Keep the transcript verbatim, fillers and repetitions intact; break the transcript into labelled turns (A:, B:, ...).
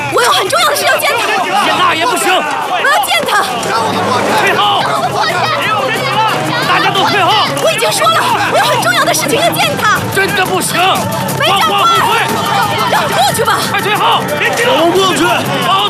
A: 我有很重要的事要见他。
B: 那也不行，
A: 我要见他。
B: 退后！大家都退后！
A: 我已经说了，我有很重要的事情要见他。
B: 真的不行，
A: 没讲话。让我过去吧。
B: 快退后！别进来！
C: 让我过去。